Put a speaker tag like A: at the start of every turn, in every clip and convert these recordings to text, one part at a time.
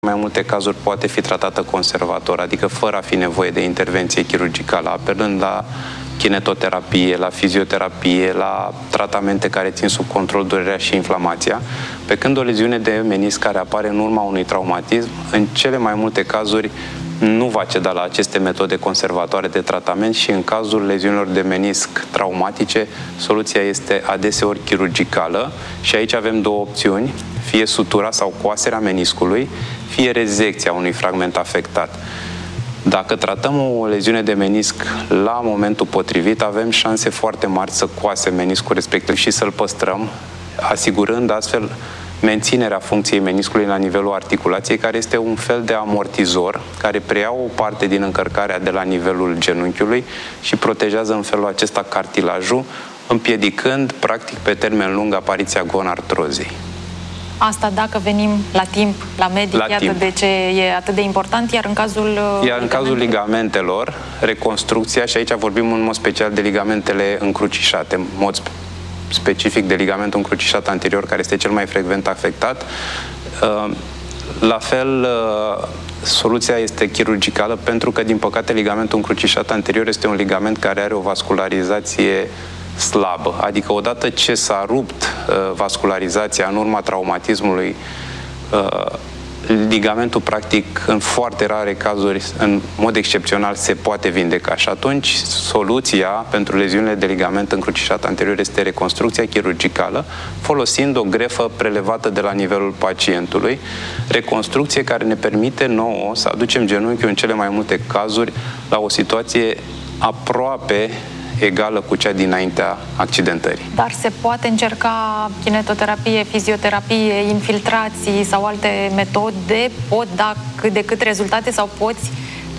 A: mai multe cazuri poate fi tratată conservator, adică fără a fi nevoie de intervenție chirurgicală, apelând la kinetoterapie, la fizioterapie, la tratamente care țin sub control durerea și inflamația, pe când o leziune de menisc care apare în urma unui traumatism, în cele mai multe cazuri nu va ceda la aceste metode conservatoare de tratament și în cazul leziunilor de menisc traumatice, soluția este adeseori chirurgicală și aici avem două opțiuni, fie sutura sau coaserea meniscului, fie rezecția unui fragment afectat. Dacă tratăm o leziune de menisc la momentul potrivit, avem șanse foarte mari să coasem meniscul respectiv și să-l păstrăm, asigurând astfel menținerea funcției meniscului la nivelul articulației, care este un fel de amortizor care preia o parte din încărcarea de la nivelul genunchiului și protejează în felul acesta cartilajul, împiedicând, practic, pe termen lung, apariția gonartrozei.
B: Asta dacă venim la timp, la medic, iată de ce e atât de important, iar în cazul
A: ligamentelor, reconstrucția, și aici vorbim în mod special de ligamentele încrucișate, în mod specific de ligamentul încrucișat anterior, care este cel mai frecvent afectat, la fel, soluția este chirurgicală, pentru că, din păcate, ligamentul încrucișat anterior este un ligament care are o vascularizație slabă, adică odată ce s-a rupt vascularizația în urma traumatismului, ligamentul, practic, în foarte rare cazuri, în mod excepțional, se poate vindeca și atunci soluția pentru leziunile de ligament încrucișat anterior este reconstrucția chirurgicală, folosind o grefă prelevată de la nivelul pacientului, reconstrucție care ne permite nouă să aducem genunchiul în cele mai multe cazuri la o situație aproape egală cu cea dinaintea accidentării.
B: Dar se poate încerca kinetoterapie, fizioterapie, infiltrații sau alte metode? Pot da cât de cât rezultate sau poți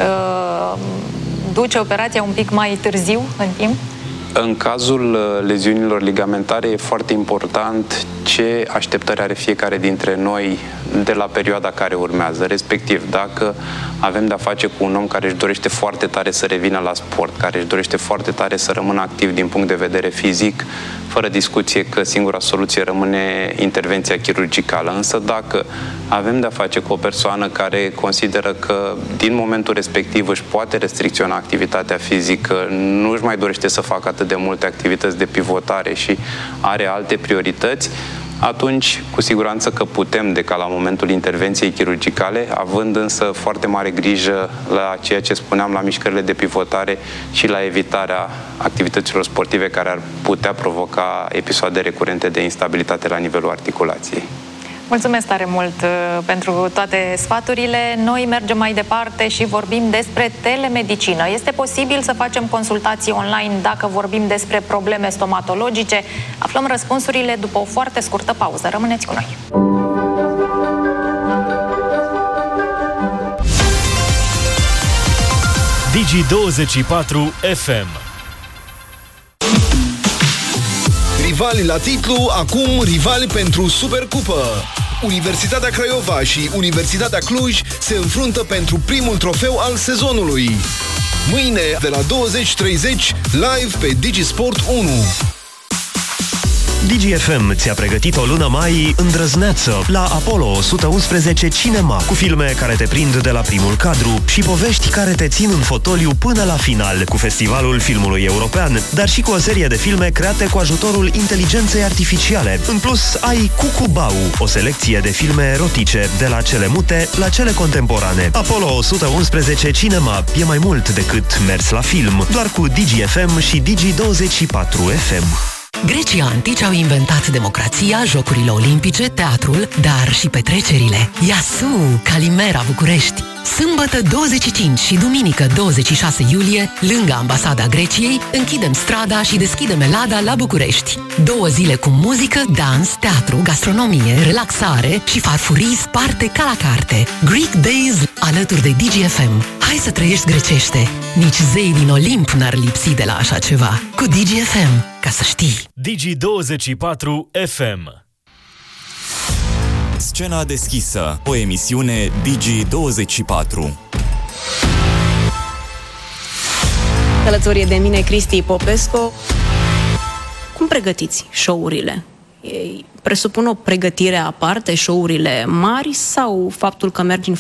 B: duce operația un pic mai târziu în timp?
A: În cazul leziunilor ligamentare e foarte important ce așteptări are fiecare dintre noi de la perioada care urmează. Respectiv, dacă avem de-a face cu un om care își dorește foarte tare să revină la sport, care își dorește foarte tare să rămână activ din punct de vedere fizic, fără discuție că singura soluție rămâne intervenția chirurgicală. Însă dacă avem de-a face cu o persoană care consideră că din momentul respectiv își poate restricționa activitatea fizică, nu își mai dorește să facă atât de multe activități de pivotare și are alte priorități, atunci cu siguranță că putem decala momentul intervenției chirurgicale, având însă foarte mare grijă la ceea ce spuneam, la mișcările de pivotare și la evitarea activităților sportive care ar putea provoca episoade recurente de instabilitate la nivelul articulației.
B: Mulțumesc tare mult pentru toate sfaturile. Noi mergem mai departe și vorbim despre telemedicină. Este posibil să facem consultații online dacă vorbim despre probleme stomatologice? Aflăm răspunsurile după o foarte scurtă pauză. Rămâneți cu noi!
C: Digi24 FM.
D: Rivali la titlu, acum rivali pentru Supercupă. Universitatea Craiova și Universitatea Cluj se înfruntă pentru primul trofeu al sezonului. Mâine, de la 20:30, live pe Digisport 1.
C: DGFM ți-a pregătit o lună mai îndrăzneață la Apollo 111 Cinema, cu filme care te prind de la primul cadru și povești care te țin în fotoliu până la final, cu Festivalul Filmului European, dar și cu o serie de filme create cu ajutorul inteligenței artificiale. În plus, ai Cucubau, o selecție de filme erotice, de la cele mute la cele contemporane. Apollo 111 Cinema e mai mult decât mers la film, doar cu DGFM și Digi24 FM.
E: Grecii antici au inventat democrația, jocurile olimpice, teatrul, dar și petrecerile. Iasu, Calimera, București! Sâmbătă 25 și duminică 26 iulie, lângă Ambasada Greciei, închidem strada și deschidem Elada la București. 2 zile cu muzică, dans, teatru, gastronomie, relaxare și farfurii sparte ca la carte. Greek Days alături de DGFM. Hai să trăiești grecește! Nici zei din Olimp n-ar lipsi de la așa ceva. Cu DGFM, ca să știi.
C: Digi24 FM.
F: Scena deschisă, o emisiune Digi24.
G: Alături de mine Cristi Popescu. Cum pregătiți show-urile? Ei presupun o pregătire aparte, show-urile mari, sau faptul că mergi în